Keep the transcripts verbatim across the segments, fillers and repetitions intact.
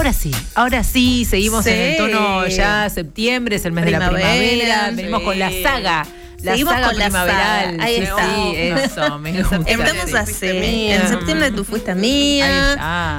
Ahora sí, ahora sí, seguimos Sí. en el tono ya septiembre, es el mes Primavera, de la primavera, sí. venimos con la saga. La Seguimos saga con la primaveral. saga. Ahí sí, está. sí, eso, me gusta. Estamos así. mía. En septiembre tú fuiste mía. Ahí está.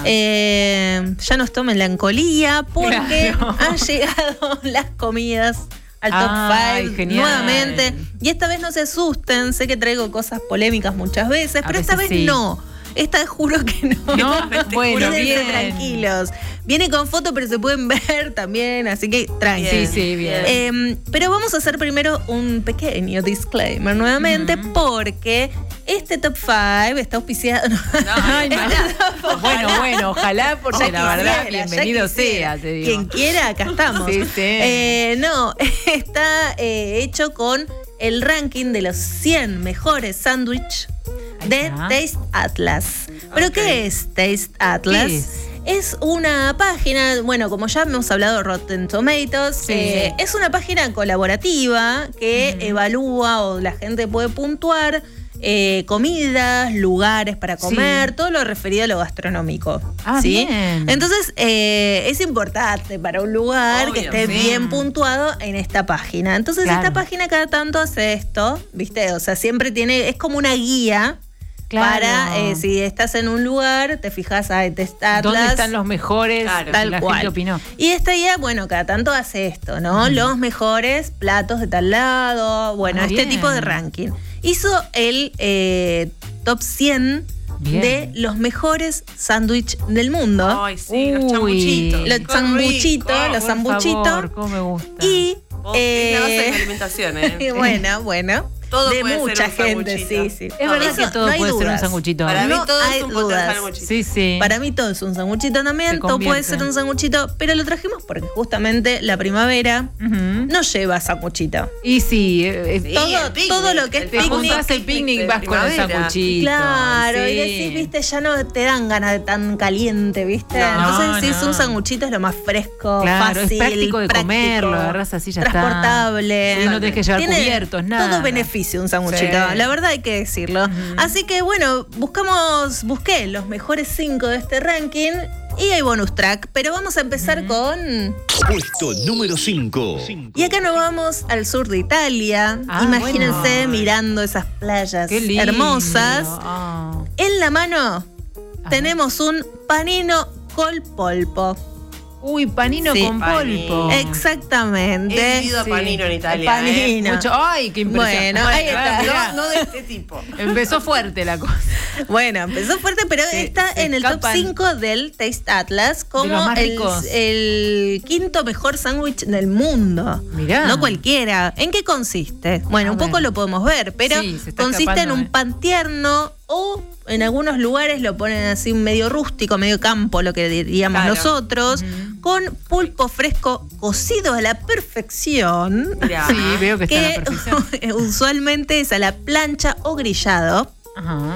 Eh, ya nos toma melancolía porque Claro. han llegado las comidas al top Ay, cinco genial. nuevamente. Y esta vez no se asusten, sé que traigo cosas polémicas muchas veces, A pero esta veces vez sí. no. Esta vez juro que no. No, bueno, Quédense bien. tranquilos. Viene con foto, pero se pueden ver también, así que tranqui. Sí, sí, bien. Eh, pero vamos a hacer primero un pequeño disclaimer nuevamente, Ujú. porque este top cinco está auspiciado. Ay, Este bueno, bueno, ojalá, porque Ya la verdad, quisiera, ya bienvenido quisiera. sea, te digo. Quien quiera, acá estamos. Sí, sí. Eh, no, está eh, hecho con el ranking de los cien mejores sándwiches Ahí de está. Taste Atlas. ¿Pero Ok. qué es Taste Atlas? ¿Qué es? Es una página, bueno, como ya hemos hablado de Rotten Tomatoes, Sí. eh, es una página colaborativa que Ujú. evalúa o la gente puede puntuar eh, comidas, lugares para comer, Sí. todo lo referido a lo gastronómico. Ah, ¿sí? bien. Entonces, eh, es importante para un lugar Obvio, que esté sí. bien puntuado en esta página. Entonces, Claro. esta página cada tanto hace esto, ¿viste? O sea, siempre tiene, es como una guía. Claro. Para, eh, si estás en un lugar, te fijas, ah, Taste Atlas. ¿Dónde están los mejores? Claro. La Tal gente cual. opinó. Y esta guía, bueno, cada tanto hace esto, ¿no? Los mejores platos de tal lado, bueno, Ah, este bien. tipo de ranking. Hizo el eh, top cien Bien. de los mejores sándwiches del mundo. Ay, sí, los Uy. chambuchitos. Los Qué sambuchitos, rico. los Por sambuchitos. favor, cómo me gusta. Y, Vos, es la base de eh, la alimentación, ¿eh? bueno, bueno. Todo de puede ser mucha un gente, sanguchito. sí, sí. Es verdad Eso, que todo no hay puede ser un dudas. sanguchito. Para mí No todo hay es un potencial dudas. sanguchito. Sí, sí. Para mí todo es un sanguchito también, Se todo puede convierte. ser un sanguchito, pero lo trajimos porque justamente la primavera Ujú. no lleva sanguchito. Y sí, eh, eh, Sí, todo- el picnic, todo lo que es el te picnic, famoso juntás el picnic de vas con el primavera. sanguchito. Claro, sí. y decís, viste, ya no te dan ganas de tan caliente, viste. No, Entonces decís, no. un sanguchito es lo más fresco, Claro, es fácil, práctico de comer, lo agarrás así, ya está. transportable. Sí, no tenés que llevar Tiene cubiertos, nada. Todo beneficio un sanguchito, Sí. la verdad hay que decirlo. Así que bueno, buscamos, busqué los mejores cinco de este ranking y hay bonus track, pero vamos a empezar con... Puesto número cinco. Y acá nos vamos al sur de Italia. Ah, Imagínense bueno. mirando esas playas Qué lindo. hermosas. Ah. En la mano Ajá. tenemos un panino col polpo. Uy, panino Sí. con polpo. Exactamente. He vivido a Sí. Panino en Italia. Panino. ¿eh? Mucho. Ay, qué impresión. Bueno, ahí está. Mirá, No, no de este tipo. empezó fuerte la cosa. Bueno, empezó fuerte, pero Se- está se en el top escapan cinco del Taste Atlas de como los más el, ricos. el quinto mejor sándwich del mundo. Mirá. No cualquiera. ¿En qué consiste? Bueno, A un poco ver. lo podemos ver, pero Sí, se está consiste en escapando, un eh. pan tierno o en algunos lugares lo ponen así medio rústico, medio campo, lo que diríamos Claro. nosotros, con pulpo fresco cocido a la perfección. Mirá. Sí, veo que está en la Que perfección. usualmente es a la plancha o grillado. Ajá.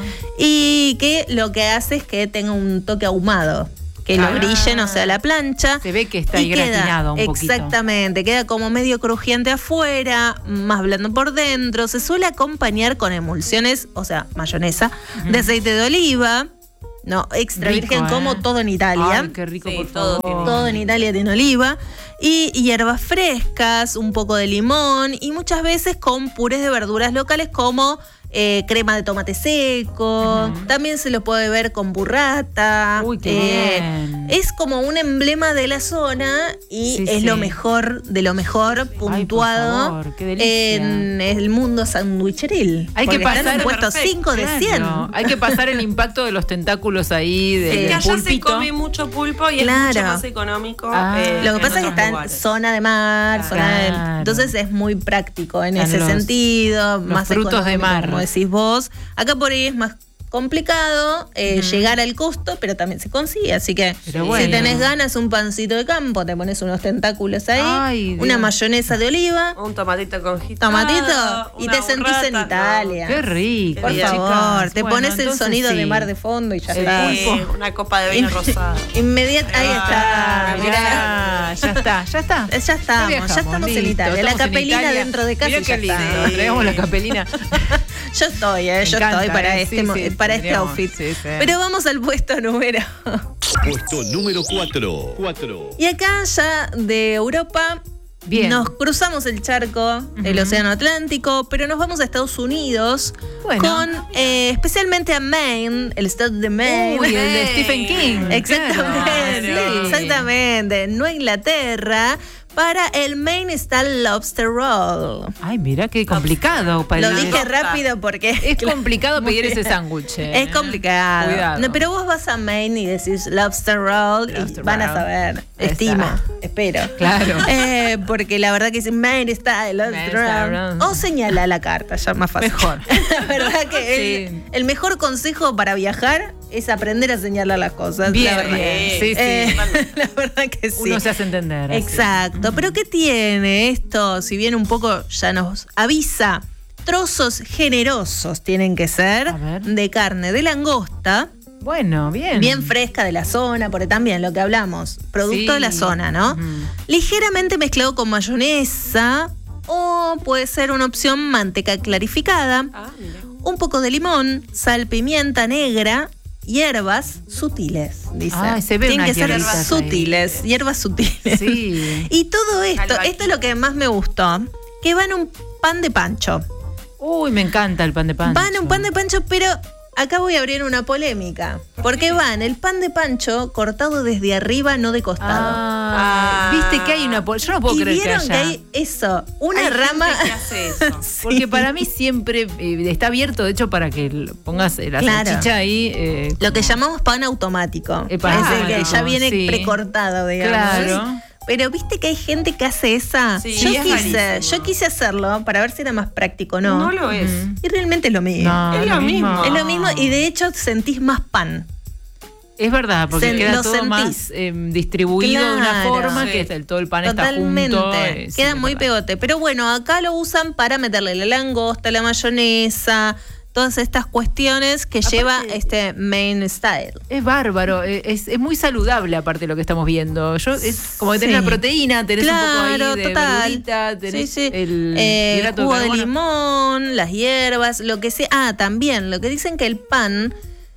Y que lo que hace es que tenga un toque ahumado. Que Ah. lo grillen, o sea, a la plancha. Se ve que está ahí y queda- gratinado un poquito. Exactamente, queda como medio crujiente afuera, más blando por dentro. Se suele acompañar con emulsiones, o sea, mayonesa, de aceite de oliva. No, extra Rico, virgen, ¿eh? como todo en Italia. Ay, qué rico, Sí, por todo favor. tiene. Todo en Italia tiene oliva. Y, y hierbas frescas, un poco de limón y muchas veces con purés de verduras locales como eh, crema de tomate seco. Ujú. También se lo puede ver con burrata. Uy, qué Eh, bien. Es como un emblema de la zona y Sí, es sí. lo mejor de lo mejor Ay, por puntuado favor, qué delicia. en el mundo sandwicheril. Hay que Porque está en pasar- el puesto Perfecto, cinco de Claro, cien. hay que pasar el impacto de los tentáculos ahí, del, Sí. Que del allá se pulpito. come mucho pulpo y Claro. es mucho más económico. Ah. eh, Lo que pasa es que otros está en lugares. zona de mar, Claro. zona de- Claro. entonces es muy práctico en Están ese los- sentido, más frutos de económico, mar. como decís vos. Acá por ahí es más complicado eh, Ujú. llegar al costo, pero también se consigue. Así que Pero si bueno. tenés ganas, un pancito de campo, te pones unos tentáculos ahí, Ay, Dios. una mayonesa de oliva, Un tomatito con jitomatito. tomatito, y te sentís en Italia. Qué rico. Por Bien, favor, chicas. te Bueno, pones el entonces sonido sí. de mar de fondo y ya El está. pulpo. una copa de vino rosado. Inmediata, ahí está. Ah, Mirá. mirá, ya está, ya está. Ya estamos, ya viajamos, estamos en listo, Italia. La estamos en capelina Italia. dentro de casa Mirá y qué ya lindo. está. Traemos la capelina. Yo estoy, eh, Me yo encanta, estoy para eh. este, Sí, mo- sí, para este tendríamos, outfit. sí, sí. Pero vamos al puesto número Puesto número cuatro. cuatro. Y acá ya de Europa Bien. nos cruzamos el charco, el Océano Atlántico, pero nos vamos a Estados Unidos Bueno. con eh, especialmente a Maine, el estado de Maine. Uy, el de Stephen King. Exactamente, Claro, sí. exactamente. Nueva Inglaterra para el Maine Style Lobster Roll. Ay, mira qué complicado. Para Lo el- dije rápido porque Es complicado Muy pedir ese bien. sándwich. eh. Es complicado. Cuidado. No, pero vos vas a Maine y decís lobster roll Lobster y van a roll. saber. Ahí Estimo, está. espero. Claro. Eh, porque la verdad que es Maine style Maine lobster style roll. roll. O señala la carta, ya más fácil. Mejor. La verdad que el, Sí. el mejor consejo para viajar es aprender a señalar las cosas. Bien, la verdad. bien. Sí, sí. Eh, la verdad que sí. Uno se hace entender. así. Exacto. Pero ¿qué tiene esto? Si bien un poco ya nos avisa, trozos generosos tienen que ser A ver. de carne de langosta, Bueno, bien. bien fresca de la zona, porque también lo que hablamos, producto Sí. de la zona, ¿no? Ujú. Ligeramente mezclado con mayonesa o puede ser una opción manteca clarificada, Ah, mira. un poco de limón, sal, pimienta negra, hierbas sutiles, dice. Ay, se ve Tienen unas que ser hierbitas ahí. sutiles, hierbas sutiles. Sí. Y todo esto, Albahaca. esto es lo que más me gustó, que va en un pan de pancho. Uy, me encanta el pan de pancho. Va en un pan de pancho, pero acá voy a abrir una polémica. Porque va en el pan de pancho cortado desde arriba, no de costado. Ah, Ah. viste que hay una. po- Yo no puedo y creer que vieron haya. que hay eso, una Hay rama. gente que hace eso. Porque Sí. para mí siempre eh, está abierto, de hecho, para que l- pongas eh, la Claro. salchicha ahí. eh, Lo que como- llamamos pan automático. El pan es el que automático, ya viene sí. precortado, digamos. Claro. Pero viste que hay gente que hace esa. Sí, yo es quise, rarísimo. yo quise hacerlo para ver si era más práctico o no. No lo es. Ujú. Y realmente es lo mismo. No, Es lo mismo. Es lo mismo y de hecho sentís más pan. Es verdad, porque Sen- queda lo todo sentís. más eh, distribuido de una Claro. forma Sí. que el- todo el pan Totalmente. está junto. eh, sí, Queda es muy verdad. pegote. Pero bueno, acá lo usan para meterle la langosta, la mayonesa, todas estas cuestiones que lleva este main style. Es bárbaro, eh, es, es muy saludable aparte de lo que estamos viendo. Yo es como que tenés Sí. la proteína, tenés un poco Claro, ahí de total. verdurita, tenés Sí, sí. el Eh, hidrato jugo de de carbono. limón, las hierbas, lo que sea. Ah, también, lo que dicen que el pan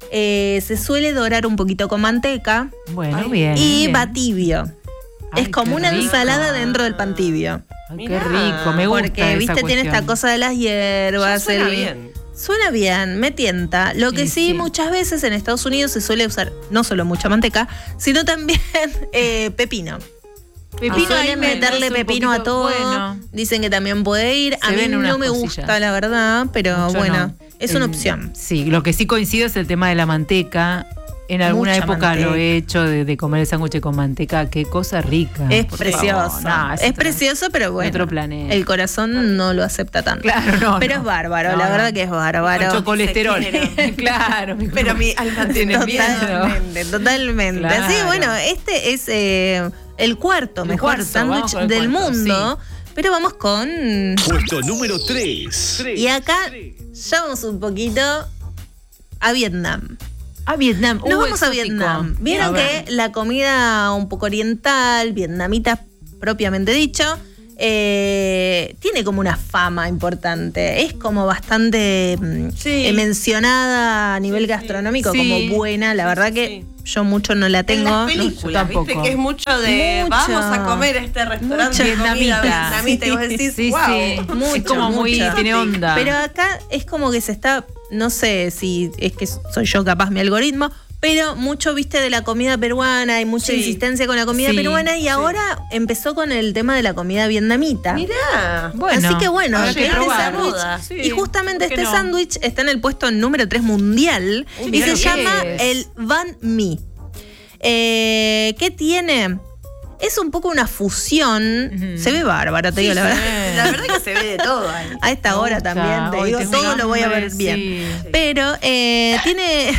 eh, se suele dorar un poquito con manteca Bueno, Ay, bien. y bien. va tibio. Ay, Es como qué una rico. ensalada dentro del pan tibio. Ay, qué Mirá. rico, me gusta. Porque, esa viste, tiene esta cuestión. cosa de las hierbas. Ya suena el- bien. Suena bien, me tienta. Lo que Y sí, sí. muchas veces en Estados Unidos se suele usar no solo mucha manteca, sino también eh, pepino. Pepino, Ah, hay suele meterle meterse un pepino a poquito, todo. bueno. Dicen que también puede ir. A Se mí ven unas no me cosillas. gusta, la verdad, pero Mucho bueno, no. es una El- opción. Sí, lo que sí coincido es el tema de la manteca. En alguna Mucha época manteca. lo he hecho de, de comer el sándwich con manteca. Qué cosa rica. Es por precioso. favor. No, es otro- precioso, pero bueno. otro planeta. El corazón no lo acepta tanto. Claro, no. Pero no. es bárbaro, No, la no. verdad que es bárbaro. Mucho colesterol. Se quiere. Claro. mi Pero mi alma tiene miedo. Totalmente, totalmente. Claro. Así que bueno, este es eh, el cuarto El mejor cuarto, vamos sándwich con el del cuarto, mundo. Pero vamos con. Puesto número tres. Y acá ya vamos un poquito a Vietnam. A Vietnam. Nos Uh, vamos a exótico. Vietnam. Vieron A ver. que la comida un poco oriental, vietnamita propiamente dicho, eh, tiene como una fama importante. Es como bastante mm, Sí. eh, mencionada a nivel gastronómico, Sí. como buena. La verdad que yo mucho no la En tengo. las No, películas, yo viste tampoco. que es mucho de Mucho. vamos a comer a este restaurante de Mucho. comida Vietnamita. vietnamita y vos decís, Sí, wow. sí. Mucho, es como muy. mucho. Tiene onda. Pero acá es como que se está, no sé si es que soy yo capaz mi algoritmo, pero mucho viste de la comida peruana, hay mucha Sí. insistencia con la comida Sí, peruana y sí. ahora empezó con el tema de la comida vietnamita. Mirá. Bueno, Así que bueno, habrá que que este probar. sándwich- Sí, y justamente ¿por qué este no? sándwich está en el puesto número tres mundial Uy, y mirá se lo que llama es. el Banh Mi. Eh, ¿Qué tiene? Es un poco una fusión. Ujú. Se ve bárbaro, te digo la verdad. La verdad que se ve de todo ahí. A esta hora Me gusta. también, te Hoy digo, tengo todo un lo voy a ver hambre, bien. sí. Pero eh, tiene,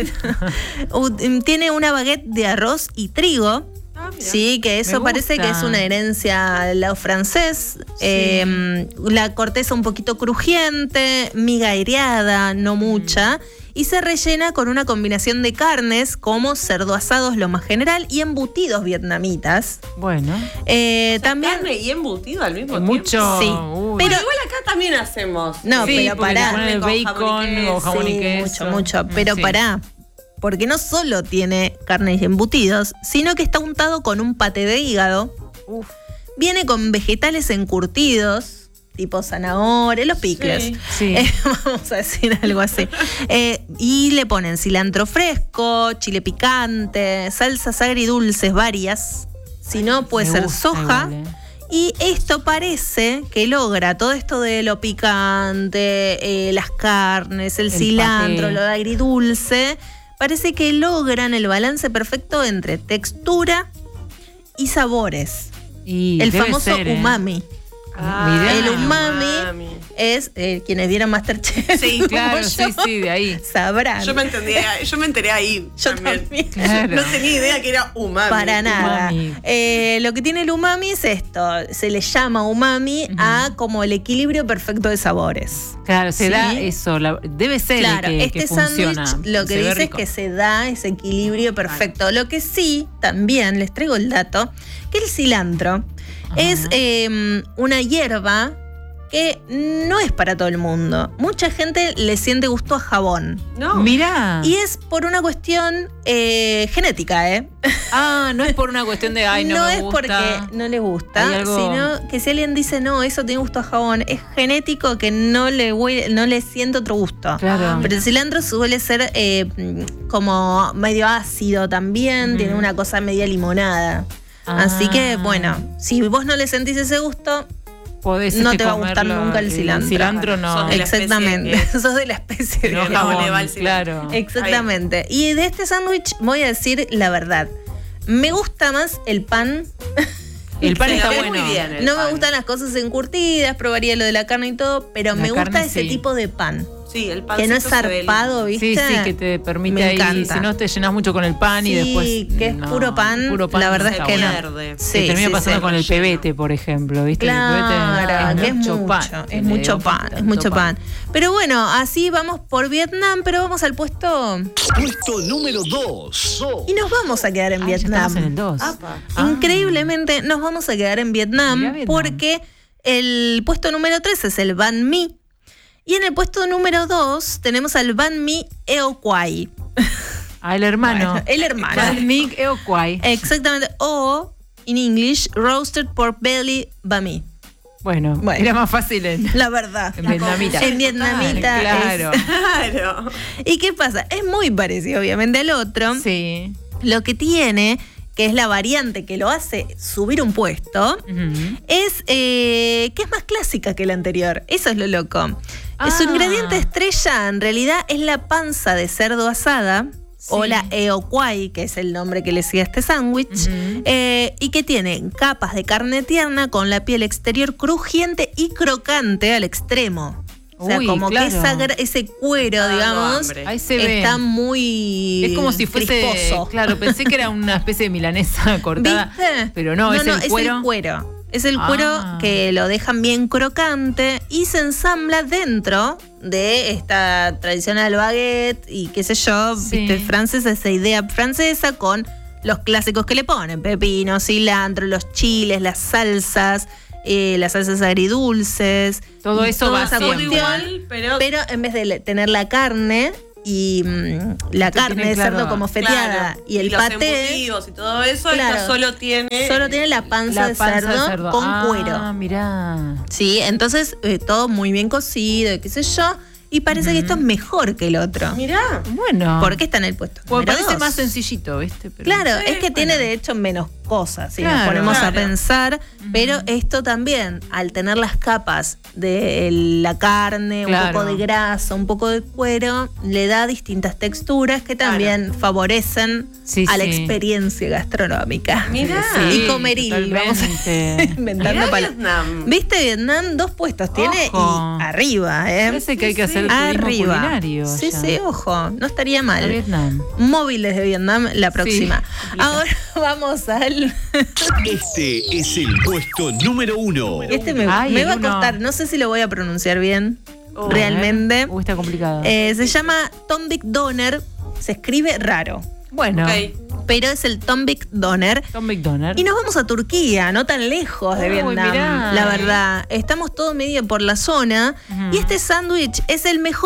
u- tiene una baguette de arroz y trigo. Ah, mirá. Sí, que eso Me parece gusta. que es una herencia del lado francés. Eh, la corteza un poquito crujiente, miga aireada, no mucha. Y se rellena con una combinación de carnes como cerdo asados, lo más general, y embutidos vietnamitas. Bueno. Eh, O sea, también. carne y embutido al mismo Mucho. tiempo. Sí. Uy. Pero- Pero igual acá también hacemos. No, Sí, pero porque le pará. ponen el Con bacon jamón y queso. o jamón y Sí, queso. mucho, mucho. Pero Sí. pará. porque no solo tiene carnes y embutidos, sino que está untado con un paté de hígado. Uf. Viene con vegetales encurtidos, tipo zanahoria, los picles. Sí. Sí. Eh, vamos a decir algo así. Eh, y le ponen cilantro fresco, chile picante, salsas agridulces varias. Si no, puede Me ser gusta soja. igual, eh. Y esto parece que logra todo esto de lo picante, eh, las carnes, el, El cilantro, paté. lo agridulce. Parece que logran el balance perfecto entre textura y sabores. Y el debe famoso ser, ¿eh? umami. Ah, Mirá. El umami, umami. es, eh, quienes vieron Masterchef, Sí, como Claro, yo, sí, sí, de ahí. sabrán. Yo me entendí, yo me enteré ahí. Yo también. Claro. No tenía idea que era umami. Para nada. Umami. Eh, lo que tiene el umami es esto. Se le llama umami a como el equilibrio perfecto de sabores. Claro, se Sí. da eso. la- debe ser Claro, que, este que funciona. sándwich lo que Se ve dice es rico. que se da ese equilibrio perfecto. Lo que sí, también les traigo el dato, que el cilantro es eh, una hierba que no es para todo el mundo. Mucha gente le siente gusto a jabón. No. Mirá. Y es por una cuestión eh, genética, ¿eh? Ah, no es por una cuestión de, ay, no, me es gusta. porque no le gusta, Hay algo- sino que si alguien dice, no, eso tiene gusto a jabón, es genético que no le, hue- no le siente otro gusto. Claro. Pero el cilantro suele ser eh, como medio ácido también, Ujú. tiene una cosa media limonada. Ah. Así que, bueno, si vos no le sentís ese gusto, Podés, no este, te va a gustar comerlo, nunca el cilantro. cilantro no. Sos de la especie exactamente, que- sos de la especie No, de no jabón, le va el cilantro. claro. Exactamente. Y de este sándwich voy a decir la verdad. Me gusta más el pan. El pan Se está lo ve bueno. muy bien. El No me pan. gustan las cosas encurtidas, probaría lo de la carne y todo, pero La me gusta carne, ese sí. tipo de pan. Sí, el Que no es pancito se ve zarpado, lindo. ¿viste? Sí, sí, que te permite Me ahí. encanta. Si no te llenas mucho con el pan y Sí, después. que es no, puro pan, puro pan la no verdad está es que no. bueno. Verde. Sí, Se termina sí, pasando sí. con el pebete, por ejemplo, ¿viste? Claro, el pebete que es mucho, pan. es mucho pan, es mucho pan. Pero bueno, así vamos por Vietnam, pero vamos al puesto Puesto número dos. y nos vamos a quedar en Ah, ya Vietnam. estamos en el dos. Apa. Ah. Increíblemente nos vamos a quedar en Vietnam, Mirá Vietnam. porque el puesto número tres es el banh mi. Y en el puesto número dos tenemos al banh mi Eo Quai. Ah, el hermano. Bueno, el hermano. Banh mi Eo Quai. Exactamente. O, in English, roasted pork belly banh mi. Bueno, Bueno. era más fácil en, La verdad. en vietnamita. En vietnamita. Claro. es- Claro. ¿Y qué pasa? Es muy parecido, obviamente, al otro. Sí. Lo que tiene, que es la variante que lo hace subir un puesto, Ujú. es eh, que es más clásica que la anterior. Eso es lo loco. Ah. Su ingrediente estrella en realidad es la panza de cerdo asada. Sí. O la Eo Quai, que es el nombre que le sigue a este sándwich, Ujú. eh, y que tiene capas de carne tierna con la piel exterior crujiente y crocante al extremo. O sea, Uy, como claro. que esa gra- ese cuero, Dando digamos, hambre. Ahí se ve. está muy Es como si fuese. crisposo. Claro, pensé que era una especie de milanesa cortada. ¿Viste? Pero no, es el es cuero. el cuero. Es el cuero Ah. que lo dejan bien crocante y se ensambla dentro de esta tradicional baguette y qué sé yo, Sí. viste, francesa, esa idea francesa con los clásicos que le ponen, pepino, cilantro, los chiles, las salsas, eh, las salsas agridulces. Todo y eso toda va esa siempre. cuestión. Igual, pero, Pero en vez de le- tener la carne y mm, la Esto carne tiene, de cerdo claro, como feteada claro, y el los paté, embutidos y todo eso, Claro. esto solo tiene. solo tiene la panza, La de, panza cerdo de cerdo. con ah, cuero. mirá. Sí, entonces eh, todo muy bien cocido y qué sé yo. Y parece que esto es mejor que el otro. Mirá. Bueno. ¿Por qué está en el puesto? Pues número parece dos? más sencillito, ¿viste? Pero- Claro, Sí, es que bueno. tiene de hecho menos cosas, si Claro, nos ponemos a claro. pensar, pero esto también, al tener las capas de la carne, Claro. un poco de grasa, un poco de cuero, le da distintas texturas que también favorecen Sí, a la sí. experiencia gastronómica. Mirá. Y comeril, vamos a totalmente. inventando Mirá palabras. Vietnam. ¿Viste? Vietnam dos puestos tiene Ojo. y arriba, ¿eh? Parece que hay que Sí, hacer sí. turismo Arriba. culinario. Sí, ya. sí, ojo, no estaría A mal. Vietnam. Móvil desde Vietnam la próxima. complicado. Ahora vamos al. Este es el puesto número uno. Este me, Ay, me el va a uno. costar, no sé si lo voy a pronunciar bien. Oh. realmente. Uy, está complicado. Eh, se llama Tombik Doner. Se escribe raro, bueno, Ok. pero es el Tombik Doner. Tom McDonald. Y nos vamos a Turquía, no tan lejos de Uy, Vietnam, mirá. la verdad. Estamos todos medio por la zona. Ujú. Y este sándwich es el mejor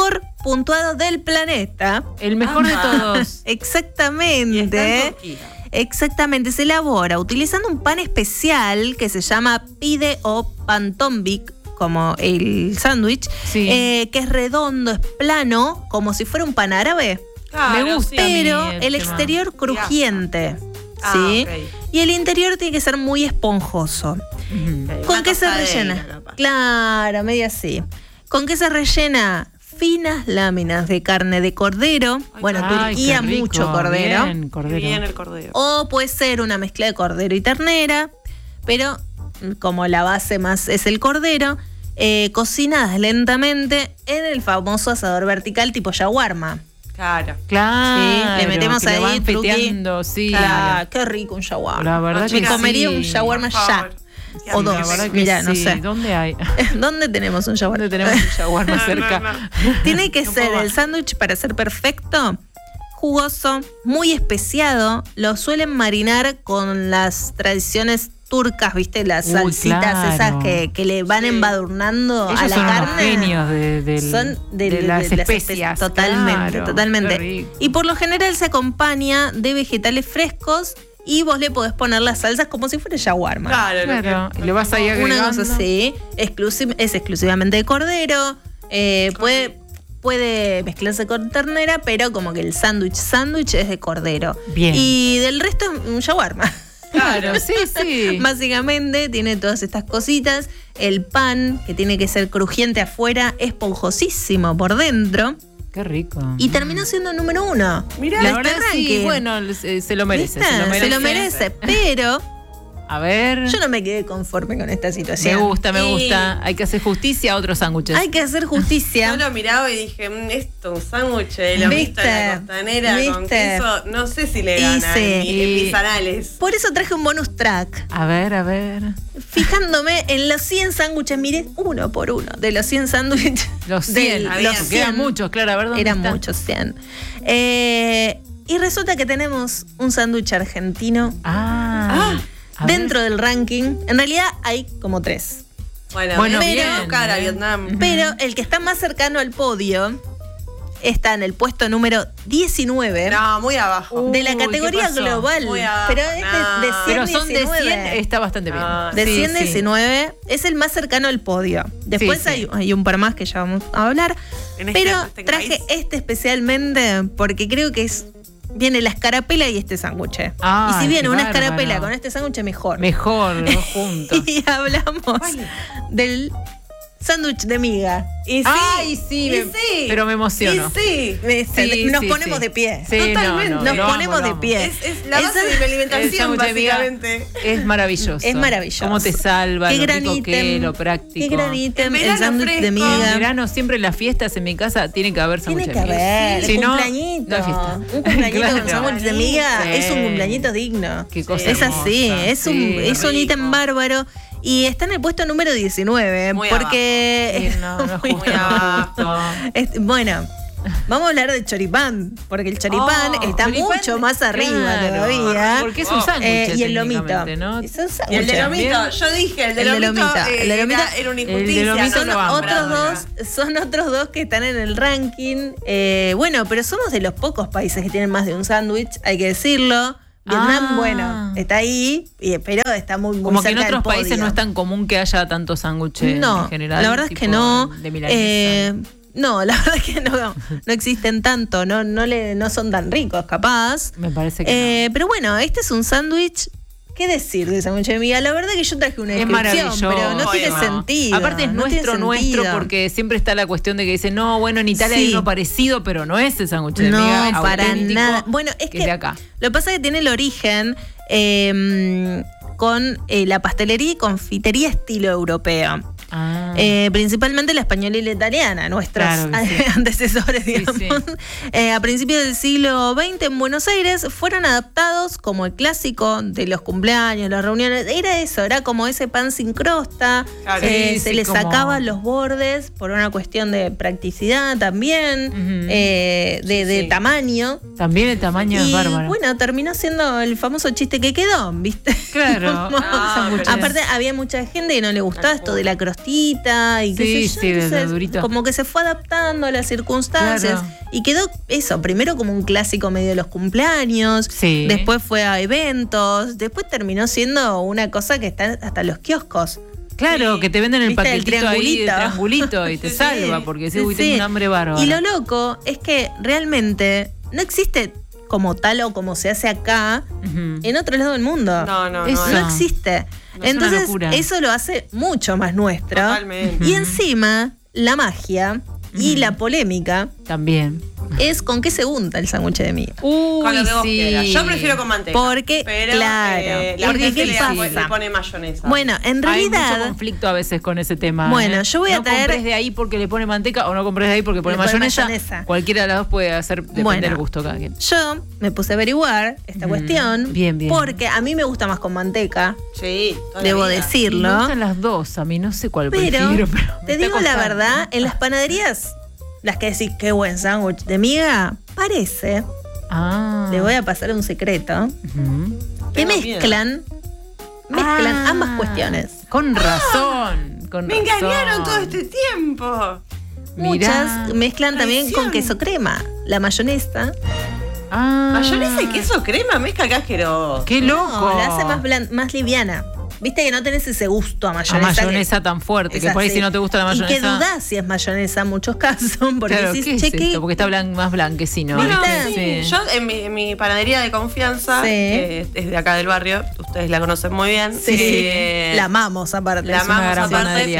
puntuado del planeta. El mejor de todos. Exactamente. Exactamente, se elabora utilizando un pan especial que se llama pide o pan tombic, como el sándwich, Sí. eh, que es redondo, es plano, como si fuera un pan árabe, Claro, Me gusta. sí. pero a mí el el tema. exterior crujiente. Ah, ¿Sí? ok. Y el interior tiene que ser muy esponjoso. Ujú. Ok, ¿Con una qué se tostadera, rellena? capaz. Claro, media así. ¿Con qué se rellena? Finas láminas de carne de cordero. Bueno, Ay, Turquía, qué rico, mucho cordero. bien, Qué cordero. bien el cordero. O puede ser una mezcla de cordero y ternera, pero mm, como la base más es el cordero, eh, cocinadas lentamente en el famoso asador vertical tipo shawarma. Claro. Claro. Sí, le metemos que lo ahí, van truqui. feteando, sí. Ah, qué rico un shawarma. La verdad Me que comería sí. un shawarma Por ya. favor. Qué O hambre dos. La verdad tengo. que Mira, no sí. sé. ¿Dónde hay? ¿Dónde tenemos un shawarma? ¿Dónde tenemos un shawarma No, no, cerca? no. Tiene que No ser puedo el más. sándwich para ser perfecto, jugoso, muy especiado. Lo suelen marinar con las tradiciones turcas, ¿viste? Las Uy, salsitas claro. esas que, que le van Sí. embadurnando Ellos a la son unos carne. genios de, del- Son de, de de- las de especias. Totalmente, claro. Qué totalmente. rico. Y por lo general se acompaña de vegetales frescos y vos le podés poner las salsas como si fuera shawarma. Claro, lo Claro, que- y le vas ahí agregando. Una cosa así, exclusi- es exclusivamente de cordero, eh, puede, puede mezclarse con ternera, pero como que el sándwich, sándwich es de cordero. Bien. Y del resto es un shawarma. Claro, sí, sí. Básicamente tiene todas estas cositas. El pan, que tiene que ser crujiente afuera, esponjosísimo por dentro. Qué rico. Y terminó siendo el número uno. Mirá, La de verdad este sí, ranking. bueno, se, se lo merece. ¿Viste? Se lo merece. Se lo merece, pero A ver. yo no me quedé conforme con esta Me situación. gusta, me Y- gusta. Hay que hacer justicia a otros sándwiches. Hay que hacer justicia. Yo lo miraba y dije, "Mm, esto, un sándwich de lomito ¿Viste? en la costanera con ¿Viste? queso, no sé si le Y gana sí. en, mi- en Y- mis anales". Por eso traje un bonus track. A ver, a ver. Fijándome en los cien sándwiches, miré uno por uno de los cien sándwiches. Los del- cien. Había- los Porque eran cien. muchos, claro. A ver dónde Eran están? muchos, cien. Eh, y resulta que tenemos un sándwich argentino Ah. a ver. dentro del ranking. En realidad hay como tres. Bueno, Bueno, voy a bien, buscar a bien. Vietnam. Pero el que está más cercano al podio está en el puesto número diecinueve No, muy abajo. de la Uy, ¿qué categoría pasó? global. Muy abajo, Pero es de, no. de cien Pero son de diecinueve. cien, está bastante bien. Ah, De Sí, cien sí. diecinueve es el más cercano al podio. Después Sí, sí. Hay, hay un par más que ya vamos a hablar. En este- pero este traje país. este especialmente porque creo que es viene la escarapela y este sándwich. Ay, Y si viene qué una bárbaro. escarapela con este sándwich, mejor. Mejor, los dos juntos. Y hablamos del sándwich de miga. Y sí, Ay, sí, y me- sí, pero me emociono. Y sí. Me- Sí, Nos sí, ponemos sí. de pie. Sí, no, Totalmente. no, Nos lo amo, ponemos lo de amo. pie. Es, es la base Esa- de mi El alimentación, sándwich de miga básicamente. es maravilloso. Es maravilloso. Cómo te salva, Qué lo gran rico que ítem, es, lo práctico. Qué gran ítem, En el verano sándwich de fresco. En miga. verano siempre en las fiestas en mi casa tiene que haber sándwich Tiene de que miga. haber, Si el no, cumpleañito. no hay fiesta. Un cumpleañito con Claro. sándwich de miga Sí. es un cumpleañito digno. Qué cosa Es así, hermosa. es un, Sí, es un rico. ítem bárbaro. Y está en el puesto número diecinueve. Muy porque. Sí, no, no es Muy justo, no es abajo. justo. Es- bueno, vamos a hablar de choripán. Porque el choripán Oh, está choripán, mucho más arriba claro, todavía. Porque es un Oh. sándwich. Eh, y el lomito. técnicamente, ¿no? Es un Y el sándwich. de lomito, Bien. yo dije, el de El de lomito, lomito, eh, el de lomito- era, era una el de injusticia. lomito Son lo no amo. otros nombrarlo. dos, son otros dos que están en el ranking. Eh, bueno, pero somos de los pocos países que tienen más de un sándwich, hay que decirlo. Vietnam, Ah. bueno, está ahí, y- pero está muy, muy Como que en cerca del otros países podio. no es tan común que haya tantos sándwiches No, en general. la verdad es tipo que no. De milanesa. Eh, no, la verdad es que no, no existen tanto, no, no, le, no son tan ricos, capaz. Me parece que Eh, Pero bueno, este es un sándwich. ¿Qué decir de sándwich de miga? La verdad que yo traje una es descripción, maravilloso. pero no tiene no. sentido. Aparte es no tiene nuestro, nuestro, sentido. porque siempre está la cuestión de que dicen, no, bueno, en Italia Sí. hay uno parecido, pero no es el sándwich de No, miga para auténtico, nada. Bueno, es que que es de acá. lo que pasa es que tiene el origen eh, con eh, la pastelería y confitería estilo europeo. Ah. Eh, principalmente la española y la italiana, nuestros Claro que sí. antecesores, Sí, digamos. sí. Eh, a principios del siglo veinte en Buenos Aires fueron adaptados como el clásico de los cumpleaños, las reuniones. Era eso, era como ese pan sin crosta. Claro. Eh, Sí, se sí, le como- sacaban los bordes por una cuestión de practicidad también, Ujú. eh, de, de sí. tamaño. También el tamaño Y es bárbaro. bueno, terminó siendo el famoso chiste que quedó, ¿viste? Claro. Como- Ah, pero- Aparte, había mucha gente que no le gustaba esto de la pastita y qué Sí, sé yo. sí, de Entonces, durito. como que se fue adaptando a las circunstancias. Claro. Y quedó eso, primero como un clásico medio de los cumpleaños, Sí. después fue a eventos, después terminó siendo una cosa que está hasta los kioscos. Claro, Sí. que te venden el ¿Viste? El paquetito ahí, el triangulito. triangulito, y te Sí. salva, porque si Sí, uy, tengo sí. un hambre bárbaro. Y lo loco es que realmente no existe como tal o como se hace acá Ujú. en otro lado del mundo. No, no, Eso. no. No existe. No, es una Entonces, locura. eso lo hace mucho más nuestro. Totalmente. Y encima, la magia y Ujú. la polémica También. es con qué se unta el sándwich de miga. Uy, Con lo que vos sí. quieras. Yo prefiero con manteca. Porque, pero, claro, eh, la porque gente ¿qué le, pasa? le pone mayonesa. Bueno, en Hay mucho realidad, conflicto a veces con ese tema. Bueno, ¿eh? yo voy a no traer- compres de ahí porque le pone manteca o no compres de ahí porque pone Le pone mayonesa. mayonesa. Cualquiera de las dos puede hacer, depende Bueno. del gusto de cada quien. yo me puse a averiguar esta Ujú. cuestión. Bien, bien. Porque a mí me gusta más con manteca, Sí, toda la debo vida. Y me decirlo. gustan las dos, a mí no sé cuál Pero, prefiero, pero me te está digo la costando. verdad, en las panaderías, las que decís qué buen sándwich de miga, parece, Ah. le voy a pasar un secreto, Ujú. que Tengo mezclan, mezclan Ah. ambas cuestiones. Con razón. Con Me engañaron razón. todo este tiempo. Mirá. Muchas mezclan también Traición. con queso crema, la mayonesa. Ah. Mayonesa y queso crema, mezcla que asqueroso. ¡Qué loco! No, la hace más, blan- más liviana. Viste que no tenés ese gusto a A mayonesa. mayonesa que- tan fuerte, es que por ahí así. si no te gusta la Y que mayonesa. dudás si es mayonesa en muchos casos, porque Claro, decís, ¿qué es che, ¿qué? esto? Porque está blan- más blanquecino. Bueno, ¿viste? sí. Yo en mi, en mi panadería de confianza, Sí. que es de acá del barrio, ustedes la conocen muy bien. Sí, eh, la amamos aparte. la es una amamos gran aparte. panadería.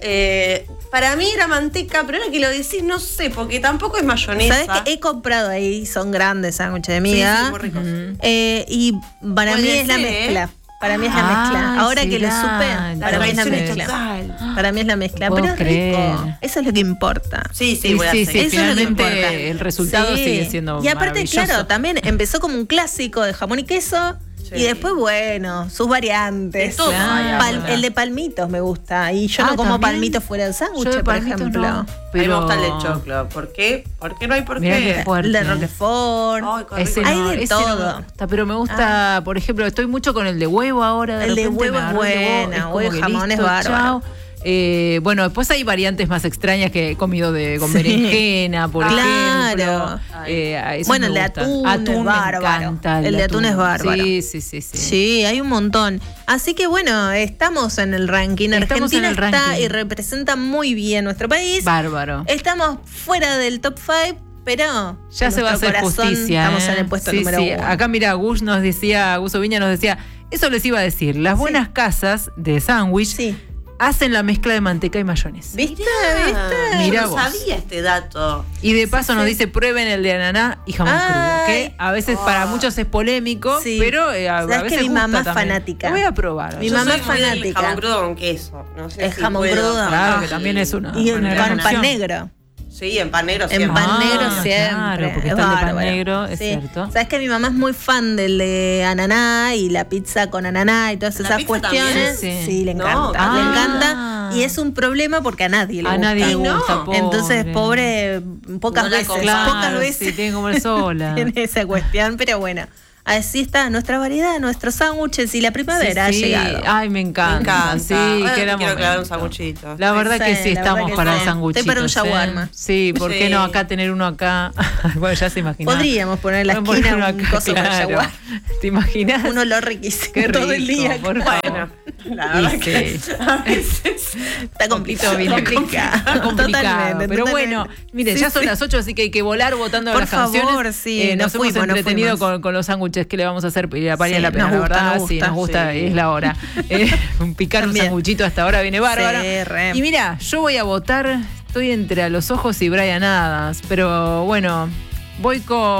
Eh, para mí era manteca, pero ahora que lo decís, no sé, porque tampoco es mayonesa. ¿Sabes qué? He comprado ahí, son grandes sándwiches de Sí, miga. sí, muy ricos. Ujú. Eh, y para Puede mí es la ser, ¿eh? mezcla. Para mí es la Ay, mezcla. Ahora que lo será. supe, La para mí es la traición es mezcla. total. Para mí es la mezcla. No Pero puedo es rico. creer. Eso es lo que importa. Sí, sí, Sí, voy a sí, hacer. sí, Eso es lo que finalmente importa. el resultado Sí. sigue siendo Y aparte, maravilloso. claro, también empezó como un clásico de jamón y queso. Sí. Y después, bueno, sus variantes. De todo hay Pal- ahora. el de palmitos me gusta. Y yo Ah, no como ¿también? palmitos fuera del sándwich, Yo de por palmitos ejemplo. no, A mí pero me gusta el de choclo. ¿Por qué? ¿Por qué no hay por Mirá qué? qué fuerte. El de Roquefort. Ay, qué Ese rico. Hay no, de ese no todo. me gusta, pero me gusta, por ejemplo, estoy mucho con el de huevo ahora. El de repente huevo me es agarró el de huevo, buena, es como huevo y que jamón es listo, bárbaro. chao. Eh, bueno, después hay variantes más extrañas que he comido de, con Sí. berenjena, por Claro. ejemplo. Eh, a esos Bueno, me el de gustan. atún es me bárbaro. encanta, El de atún es bárbaro. Sí, sí, sí, sí. Sí, hay un montón. Así que bueno, estamos en el ranking. Estamos en Argentina el está ranking. y representa muy bien nuestro país. Bárbaro. Estamos fuera del top cinco, pero Ya en se va a nuestro hacer corazón justicia. Estamos ¿eh? en el puesto Sí, número sí. uno. Acá mira, Gus nos decía, Gus Oviña nos decía, eso les iba a decir, las Sí. buenas casas de sándwich Sí. hacen la mezcla de manteca y mayonesa. ¿Viste? Ah, ¿Viste? Mirá no vos. sabía este dato. Y de paso Sí, nos sí. dice, prueben el de ananá y jamón Ay. crudo, que a veces para Ah. muchos es polémico, Sí. pero eh, a, a Sabes que veces mi gusta mamá es también. fanática. Lo voy a probar. Mi Yo mamá soy es muy del fanática. jamón crudo con queso. No sé El si jamón puedo. crudo. Claro, Ah. que también es una, Y en una gran pan, pan opción. negro. Sí, en pan negro En siempre. pan Ah, negro siempre. claro, porque es está el de pan bárbaro. negro, es Sí. cierto. Sabes que mi mamá es muy fan del de ananá y la pizza con ananá y todas ¿La esas pizza cuestiones. también? Sí, Sí. le No, encanta. ah. Le encanta. Y es un problema porque a nadie le A gusta. nadie le Ay, no. gusta, pobre. Entonces, pobre, pocas No la veces, come. Claro, pocas sí, veces tiene que comer sola. tiene esa cuestión, pero bueno. Así está nuestra variedad, nuestros sándwiches y la primavera Sí, sí. ha llegado. Ay, me encanta. Me encanta. Sí, Ahora que era me quiero clavar un momento. sanguchito. La verdad que Sí, sí, la estamos verdad que para sí. el sanguchito. Estoy para un shawarma. Sí, ¿por qué Sí. no acá tener uno acá? Bueno, ya se imagina. Podríamos poner en la Podemos esquina poner un uno acá, coso para claro. shawarma. ¿Te imaginas? Un olor riquísimo Qué todo el rico, día. por favor. Bueno, la verdad Y que sí. a veces Está complicado. Viene complicado. Está complicado. Totalmente, Pero totalmente. bueno, mire, Sí, ya son sí. las ocho, así que hay que volar votando Por las favor, canciones. sí, Eh, nos nos hemos fuimos, nos entretenido fuimos. con, con los sándwiches que le vamos a hacer y la paria Sí, la pena, nos la gusta, verdad. nos Sí, gusta. nos gusta, Sí. es la hora. Eh, picar un También. sanguchito hasta ahora viene bárbaro. Sí, re. Y mira, yo voy a votar, estoy entre A los Ojos y Brian Adams, pero bueno, voy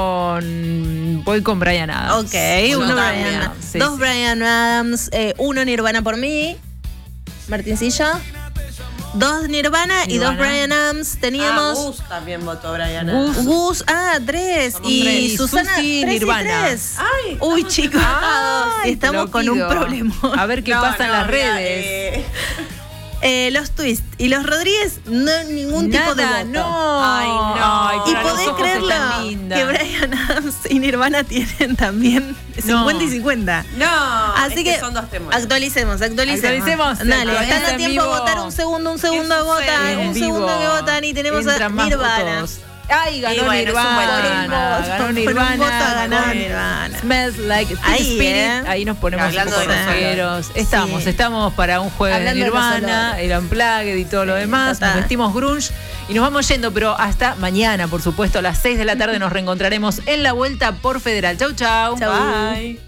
con voy con Brian Adams. Ok, Uno uno también. Brian Adams. Sí, Dos sí. Brian Adams, eh, uno Nirvana por mí. Martincillo. Dos Nirvana, y dos Nirvana. Brian Adams. Ah, Teníamos Gus también votó Brian. Gus. Gus, ah, tres. Somos Y tres. Y Susana, Susi, tres y Nirvana. tres. Ay, Uy, chicos, Ay, te estamos lo con un pido. problema. A ver qué no, pasa en no, las mira, redes. eh, Eh, los Twist y los Rodríguez, no ningún Nada, tipo de voto. no. Ay, no. Ay, Y para los podés ojos creerlo están lindas. que Bryan Adams y Nirvana tienen también cincuenta y cincuenta. No, Así es que, son dos temores. actualicemos, actualicemos. Actualicemos, Dale, actualicemos están a en tiempo de vivo. votar un segundo, un segundo ¿Qué votan, sucede? un En segundo vivo. que votan y tenemos a Entran más Nirvana. votos. Ay, ganó Y bueno, es un buen Nirvana. voto. Ganó Por un Nirvana. voto ha ganado con Nirvana. Smells like Teen Ahí, Spirit. eh. Ahí nos ponemos Hablando un poco de nosotros. rockeros. Estamos, Sí. estamos para un jueves Hablando de de los Nirvana, olores. el Unplugged y todo lo demás. total. Nos vestimos grunge y nos vamos yendo, pero hasta mañana, por supuesto, a las seis de la tarde nos reencontraremos en la vuelta por Federal. Chau, chau. Chau. Bye.